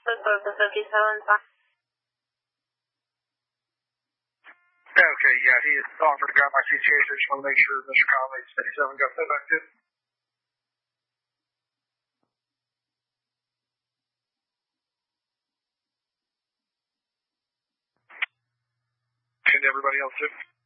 the 57. Okay, yeah, he had offered to grab my CTA, so I just want to make sure Mr. Conley's 57 got that back too. And everybody else too.